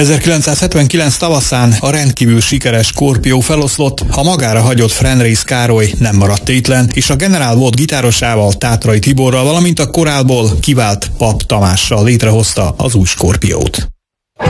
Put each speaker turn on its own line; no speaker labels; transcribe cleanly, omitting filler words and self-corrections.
1979 tavaszán a rendkívül sikeres Scorpio feloszlott, ha magára hagyott Fenriz Károly nem maradt tétlen, és a Generál volt gitárosával, Tátrai Tiborral, valamint a korálból kivált Pap Tamással létrehozta az új Scorpiót.